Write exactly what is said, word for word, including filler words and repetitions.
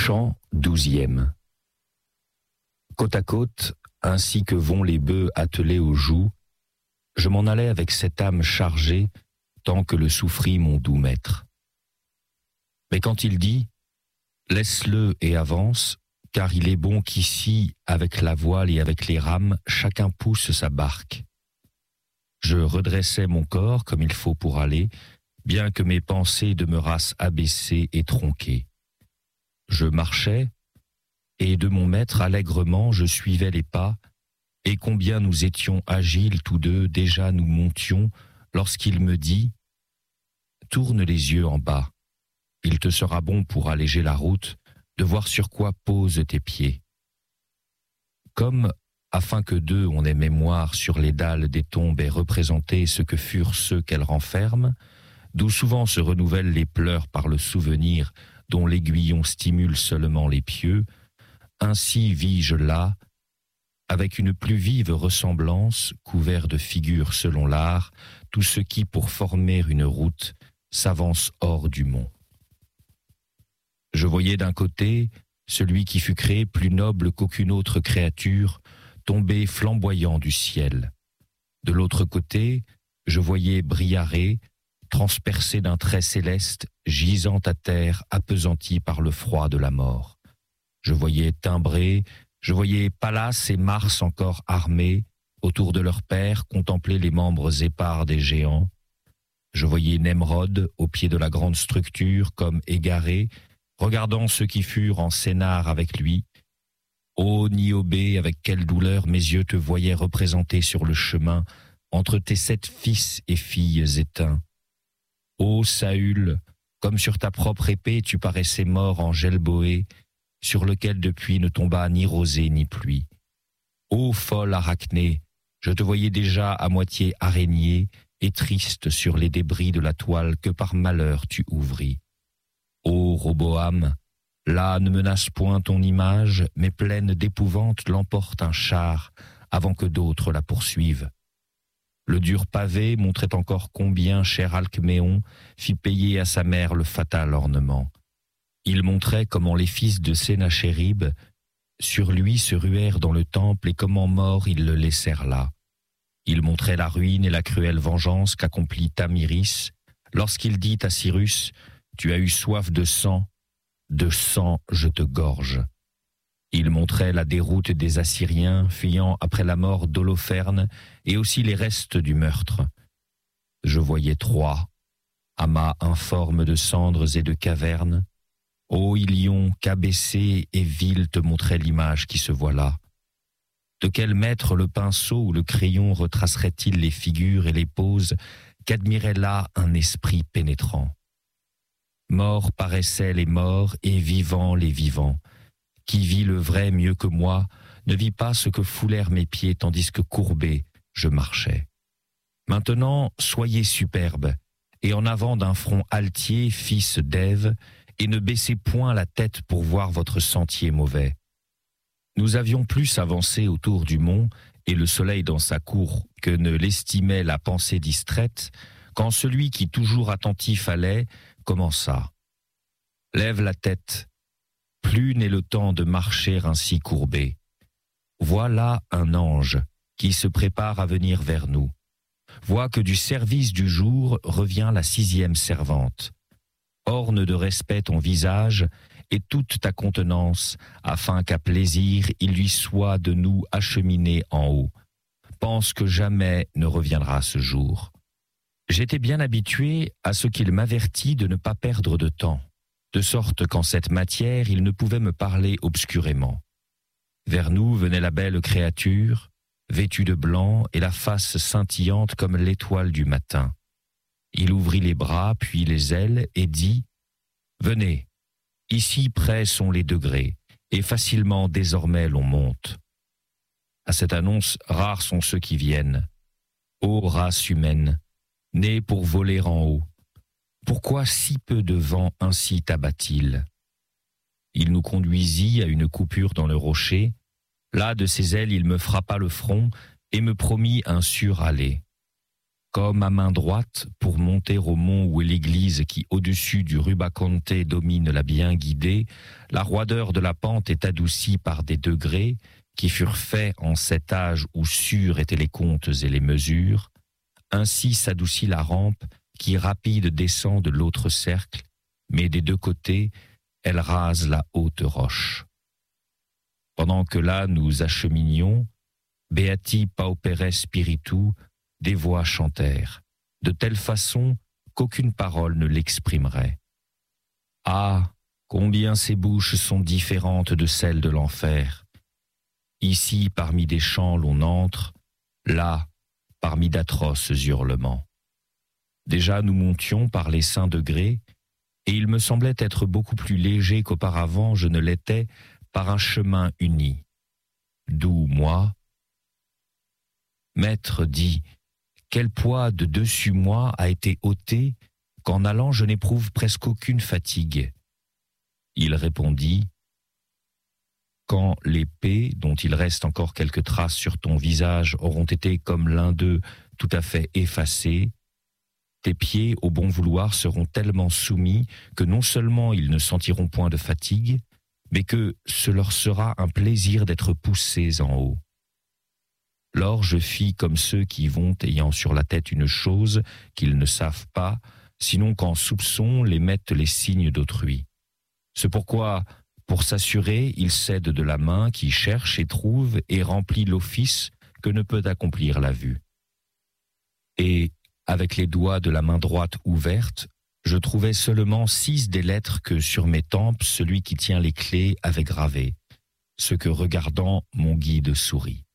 Chant douzième. Côte à côte, ainsi que vont les bœufs attelés aux joues, je m'en allais avec cette âme chargée, tant que le souffrit mon doux maître. Mais quand il dit « Laisse-le et avance », car il est bon qu'ici, avec la voile et avec les rames, chacun pousse sa barque. Je redressais mon corps comme il faut pour aller, bien que mes pensées demeurassent abaissées et tronquées. Je marchais, et de mon maître allègrement je suivais les pas, et combien nous étions agiles tous deux, déjà nous montions, lorsqu'il me dit « Tourne les yeux en bas, il te sera bon pour alléger la route, de voir sur quoi posent tes pieds. » Comme, afin que d'eux on ait mémoire sur les dalles des tombes et représenter ce que furent ceux qu'elles renferment, d'où souvent se renouvellent les pleurs par le souvenir dont l'aiguillon stimule seulement les pieux, ainsi vis-je là, avec une plus vive ressemblance, couvert de figures selon l'art, tout ce qui, pour former une route, s'avance hors du mont. Je voyais d'un côté celui qui fut créé plus noble qu'aucune autre créature, tombé flamboyant du ciel. De l'autre côté, je voyais Briarée, transpercé d'un trait céleste, gisant à terre, appesanti par le froid de la mort. Je voyais Timbré, je voyais Pallas et Mars encore armés, autour de leur père, contempler les membres épars des géants. Je voyais Nemrod, au pied de la grande structure, comme égaré, regardant ceux qui furent en scénar avec lui. Ô Niobé, avec quelle douleur mes yeux te voyaient représenté sur le chemin, entre tes sept fils et filles éteints. Ô Saül, comme sur ta propre épée tu paraissais mort en Gelboé, sur lequel depuis ne tomba ni rosée ni pluie. Ô folle Arachné, je te voyais déjà à moitié araignée et triste sur les débris de la toile que par malheur tu ouvris. Ô Roboam, là ne menace point ton image, mais pleine d'épouvante l'emporte un char avant que d'autres la poursuivent. Le dur pavé montrait encore combien cher Alcméon fit payer à sa mère le fatal ornement. Il montrait comment les fils de Sénachérib sur lui se ruèrent dans le temple et comment mort ils le laissèrent là. Il montrait la ruine et la cruelle vengeance qu'accomplit Tamiris lorsqu'il dit à Cyrus « Tu as eu soif de sang, de sang je te gorge ». Il montrait la déroute des Assyriens fuyant après la mort d'Holoferne et aussi les restes du meurtre. Je voyais Troie, amas informe de cendres et de cavernes. Ô Ilion, qu'abaissé et vil te montrait l'image qui se voit là. De quel maître le pinceau ou le crayon retracerait-il les figures et les poses qu'admirait là un esprit pénétrant? Morts paraissaient les morts et vivants les vivants. Qui vit le vrai mieux que moi ne vit pas ce que foulèrent mes pieds tandis que courbé je marchais. Maintenant soyez superbes et en avant d'un front altier, fils d'Ève, et ne baissez point la tête pour voir votre sentier mauvais. Nous avions plus avancé autour du mont et le soleil dans sa cour que ne l'estimait la pensée distraite, quand celui qui toujours attentif allait commença. Lève la tête. Plus n'est le temps de marcher ainsi courbé. Voilà un ange qui se prépare à venir vers nous. Vois que du service du jour revient la sixième servante. Orne de respect ton visage et toute ta contenance, afin qu'à plaisir il lui soit de nous acheminer en haut. Pense que jamais ne reviendra ce jour. J'étais bien habitué à ce qu'il m'avertit de ne pas perdre de temps, de sorte qu'en cette matière il ne pouvait me parler obscurément. Vers nous venait la belle créature, vêtue de blanc et la face scintillante comme l'étoile du matin. Il ouvrit les bras, puis les ailes, et dit « Venez, ici près sont les degrés, et facilement désormais l'on monte. » À cette annonce, rares sont ceux qui viennent. Ô race humaine, née pour voler en haut, pourquoi si peu de vent ainsi t'abat-il? Il nous conduisit à une coupure dans le rocher. Là, de ses ailes, il me frappa le front et me promit un sûr aller. Comme à main droite, pour monter au mont où est l'église qui, au-dessus du Rubaconte, domine la bien guidée, la roideur de la pente est adoucie par des degrés qui furent faits en cet âge où sûrs étaient les comptes et les mesures. Ainsi s'adoucit la rampe qui, rapide, descend de l'autre cercle, mais des deux côtés, elle rase la haute roche. Pendant que là nous acheminions, Beati Paupere Spiritu, des voix chantèrent, de telle façon qu'aucune parole ne l'exprimerait. Ah, combien ces bouches sont différentes de celles de l'enfer. Ici, parmi des chants, l'on entre, là, parmi d'atroces hurlements. Déjà, nous montions par les saints degrés, et il me semblait être beaucoup plus léger qu'auparavant je ne l'étais par un chemin uni. D'où moi, Maître dit, quel poids de dessus moi a été ôté qu'en allant je n'éprouve presque aucune fatigue. Il répondit, quand l'épée, dont il reste encore quelques traces sur ton visage, auront été comme l'un d'eux tout à fait effacés, tes pieds au bon vouloir seront tellement soumis que non seulement ils ne sentiront point de fatigue, mais que ce leur sera un plaisir d'être poussés en haut. Lors je fis comme ceux qui vont ayant sur la tête une chose qu'ils ne savent pas, sinon qu'en soupçon les mettent les signes d'autrui. C'est pourquoi, pour s'assurer, ils cèdent de la main qui cherche et trouve et remplit l'office que ne peut accomplir la vue. Et, avec les doigts de la main droite ouverte, je trouvais seulement six des lettres que sur mes tempes celui qui tient les clés avait gravées, ce que regardant mon guide sourit.